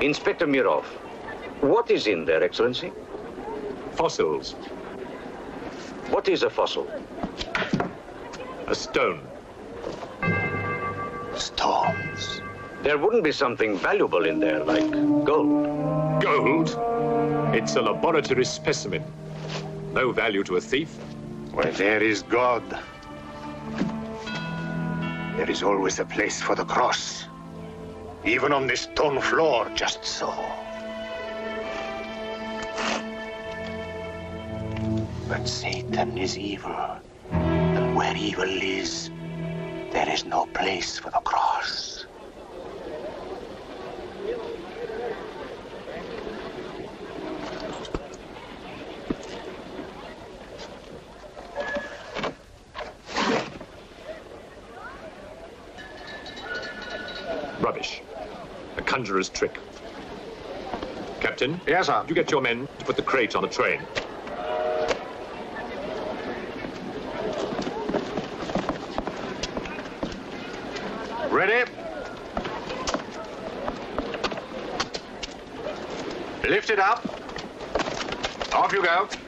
Inspector Mirov, what is in there, Excellency? Fossils. What is a fossil? A stone. Stones. There wouldn't be something valuable in there, like gold. Gold? It's a laboratory specimen. No value to a thief. Where there is God, there is always a place for the cross. Even on this stone floor, just so. But Satan is evil. And where evil is, there is no place for the cross. Rubbish. A conjurer's trick. Captain? Yes, sir. You get your men to put the crate on the train. Ready? Lift it up. Off you go.